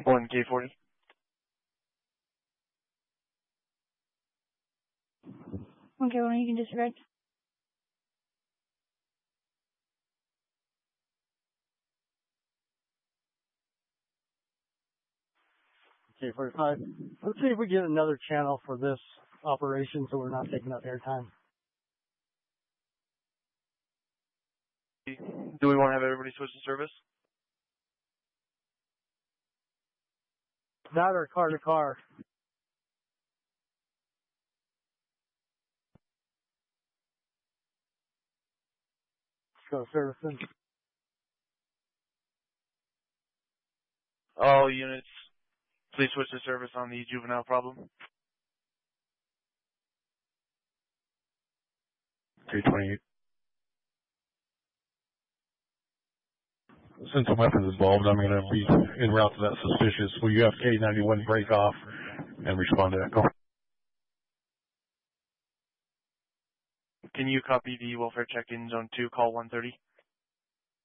1K40. Okay, well, you can disregard. K45. Let's see if we get another channel for this operation so we're not taking up airtime. Do we want to have everybody switch to service? That or car to car. Let's go servicing. All units, please switch to service on the juvenile problem. 328. Since a weapon's involved, I'm going to be en route to that suspicious. Will you have K91 break off and respond to echo? Can you copy the welfare check in zone 2, call 130?